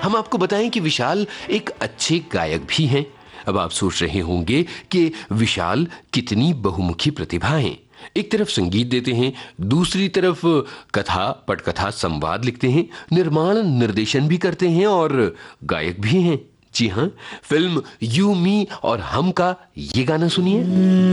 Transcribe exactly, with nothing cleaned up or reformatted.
हम आपको बताएं कि विशाल एक अच्छे गायक भी हैं। अब आप सोच रहे होंगे कि विशाल कितनी बहुमुखी प्रतिभा है। एक तरफ संगीत देते हैं, दूसरी तरफ कथा पटकथा संवाद लिखते हैं, निर्माण निर्देशन भी करते हैं और गायक भी हैं। जी हाँ, फिल्म यू मी और हम का ये गाना सुनिए।